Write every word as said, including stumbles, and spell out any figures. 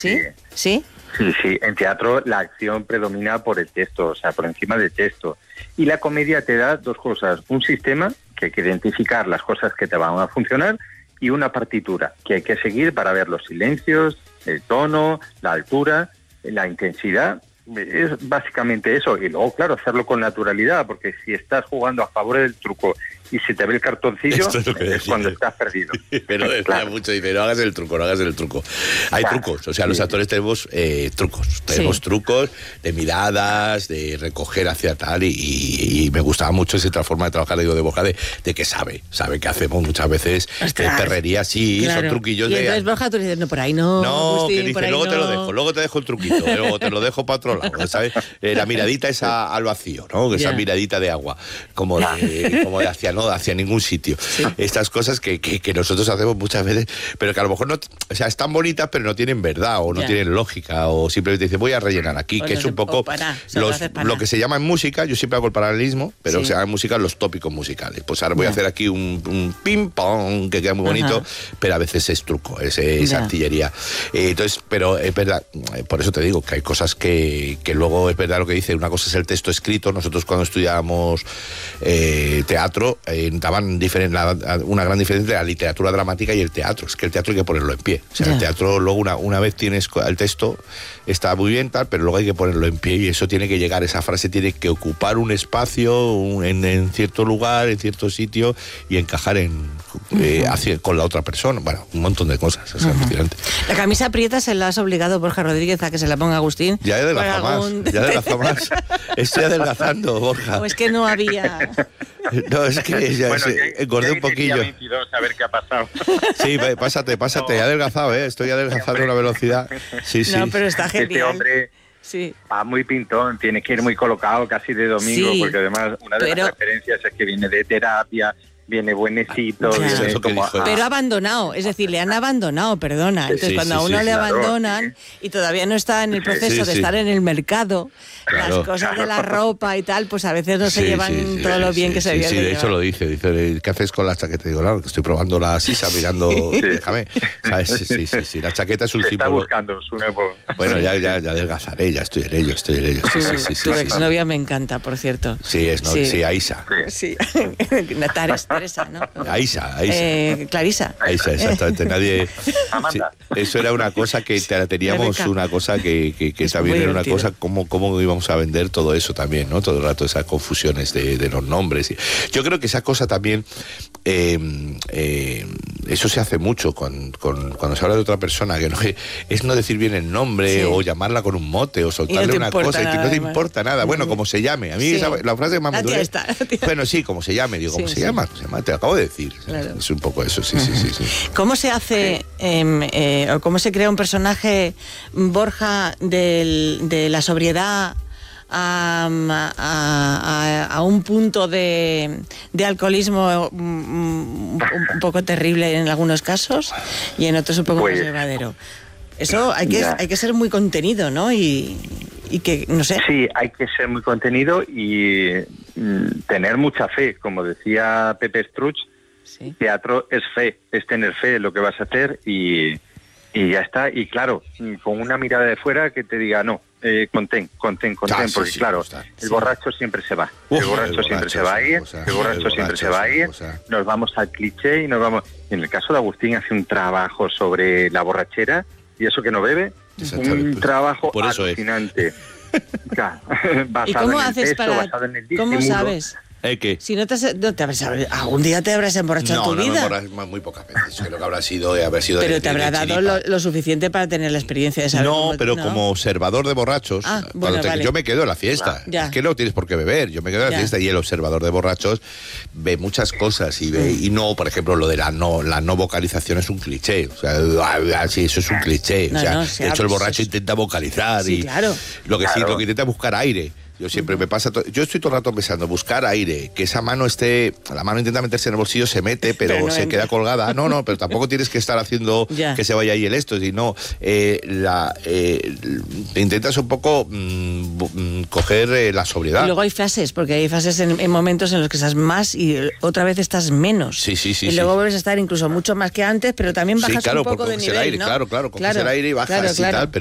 ¿Sí? ¿Sí? Sí, sí. En teatro la acción predomina por el texto, o sea, por encima del texto. Y la comedia te da dos cosas. Un sistema, que hay que identificar las cosas que te van a funcionar, y una partitura, que hay que seguir para ver los silencios, el tono, la altura, la intensidad. Es básicamente eso. Y luego, claro, hacerlo con naturalidad, porque si estás jugando a favor del truco y se te ve el cartoncillo, es, es cuando estás perdido. Pero decía claro. mucho, dice, no hagas el truco, no hagas el truco. Hay claro. trucos, o sea, los actores tenemos eh, trucos, tenemos sí. trucos de miradas, de recoger hacia tal, y, y, y me gustaba mucho esa forma de trabajar, digo, de Borja, de, de que sabe, sabe que hacemos muchas veces de perrería, sí, claro. son truquillos y de... Y entonces Borja, tú dices, no, por ahí no, No, Agustín, que dice, por ahí luego no. te lo dejo, luego te dejo el truquito, luego te lo dejo para otro lado, ¿sabes? Eh, la miradita esa al vacío, ¿no? Esa yeah. miradita de agua, como de, como de hacia, no, hacia ningún sitio. Sí. Estas cosas que, que, que nosotros hacemos muchas veces, pero que a lo mejor no, o sea, están bonitas, pero no tienen verdad, o no yeah. tienen lógica, o simplemente dice, voy a rellenar aquí, o que no es un poco para, los, lo que se llama en música, yo siempre hago el paralelismo, pero sí. se llama en música los tópicos musicales. Pues ahora voy yeah. a hacer aquí un, un ping-pong, que queda muy bonito, ajá. pero a veces es truco, es, es yeah. artillería. Eh, entonces, pero es verdad, por eso te digo que hay cosas que, que luego es verdad lo que dice, una cosa es el texto escrito. Nosotros cuando estudiábamos eh, teatro, eh, daban diferentes La, una gran diferencia entre la literatura dramática y el teatro. Es que el teatro hay que ponerlo en pie. O sea, yeah. el teatro luego una, una vez tienes el texto, está muy bien tal, pero luego hay que ponerlo en pie y eso tiene que llegar, esa frase tiene que ocupar un espacio un, en, en cierto lugar, en cierto sitio y encajar en eh, uh-huh. hacia, con la otra persona. Bueno, un montón de cosas. Es uh-huh. alucinante. La camisa prieta se la has obligado Borja Rodríguez a que se la ponga Agustín. Ya he adelgazado algún... más. Ya he adelgazado más. Estoy adelgazando, Borja. O es que no había... No, es que ya, bueno, se, ya, engordé ya un poquillo. veintidós, a ver qué ha pasado. Sí, pásate, pásate, no. he adelgazado, ¿eh? Estoy adelgazando a una velocidad. Sí, sí. No, pero está genial. Este hombre sí. va muy pintón, tiene que ir muy colocado casi de domingo, sí, porque además una de pero... las referencias es que viene de terapia, viene buenecito, claro. viene eso como... dijo, pero abandonado, es decir, le han abandonado, perdona. Entonces sí, cuando sí, a uno sí, le claro, abandonan sí. y todavía no está en el proceso sí, sí, de estar en el mercado, claro. las cosas de la ropa y tal, pues a veces no se sí, llevan sí, todo sí, lo bien sí, que se sí, viene. Sí, de hecho lo dice, dice, ¿qué haces con la chaqueta? Digo, claro, que estoy probando la sisa, mirando, sí. déjame. ¿Sabes? Sí, sí, sí, sí, la chaqueta es un símbolo. Está buscando su nuevo... Bueno, ya, ya, ya adelgazaré, ya estoy en ello, estoy en ello. Sí, sí, sí, sí, tu sí, exnovia sí. me encanta, por cierto. Sí, es, no, sí. sí, Aisa. Sí, Teresa, ¿no? Aisa, Aisa. Eh, Clarisa. Aisa, exactamente. Nadie. Amanda. Sí, eso era una cosa que teníamos, una cosa que, que, que también era una cosa, cómo, cómo íbamos a vender todo eso también, ¿no? Todo el rato esas confusiones de, de los nombres. Yo creo que esa cosa también, eh, eh, eso se hace mucho con, con, cuando se habla de otra persona, que no, es no decir bien el nombre sí. o llamarla con un mote o soltarle no una cosa y que no te importa nada. Bueno, como se llame. A mí sí. esa, la frase que más me duele. Bueno, sí, como se llame. Digo, ¿cómo sí, se, sí. Llama? se llama? Te lo acabo de decir. Claro. Es un poco eso, sí, sí, sí, sí. ¿Cómo se hace eh, eh, o cómo se crea un personaje, Borja, del, de la sobriedad a, a, a, a un punto de, de alcoholismo un, un poco terrible en algunos casos y en otros un poco pues, más llevadero? Eso hay que, hay que ser muy contenido, ¿no? Y, y que, no sé. Sí, hay que ser muy contenido y mm, tener mucha fe. Como decía Pepe Struch, sí. teatro es fe, es tener fe en lo que vas a hacer y, y ya está. Y claro, con una mirada de fuera que te diga, no, eh, contén, contén, contén, ah, sí, porque sí, claro, el sí. borracho siempre se va. Uf, el borracho el siempre borracho, se va a ir, o sea, el borracho el siempre borracho, se va a ir, o sea. Nos vamos al cliché y nos vamos... En el caso de Agustín hace un trabajo sobre la borrachera y eso que no bebe, un trabajo por eso alucinante. Es. Claro, basado ¿Y cómo en el haces texto, para... basado en el ¿Cómo disimulo. sabes? ¿Eh, qué? Si no te, has, no te habrás, algún día te habrás emborrachado no, en tu no, vida. No, no, muy pocas veces. Creo que habrá sido, habrá sido pero de, te habrá de, de dado lo, lo suficiente para tener la experiencia de saber. No, cómo, pero ¿no? como observador de borrachos, ah, bueno, te, vale. yo me quedo en la fiesta. Ya. Es que no tienes por qué beber. Yo me quedo en la ya. fiesta y el observador de borrachos ve muchas cosas y ve sí. y no, por ejemplo, lo de la no, la no vocalización es un cliché. O sea, sí, eso es un cliché. No, o sea, no, de hecho, el borracho sí. intenta vocalizar sí, y claro. lo que claro. sí, lo que intenta es buscar aire. Yo siempre me pasa, to- yo estoy todo el rato pensando, buscar aire, que esa mano esté, la mano intenta meterse en el bolsillo, se mete, pero, Pero no se entra. queda colgada. No, no, pero tampoco tienes que estar haciendo Ya. que se vaya ahí el esto, sino eh, la, eh, intentas un poco mm, bu- mm, coger eh, la sobriedad. Y luego hay fases, porque hay fases en, en momentos en los que estás más y otra vez estás menos. Sí, sí, sí, Y luego sí. vuelves a estar incluso mucho más que antes, pero también bajas Sí, claro, un poco porque de coges el nivel, aire, ¿no? claro, claro, coges el aire y bajas y tal, pero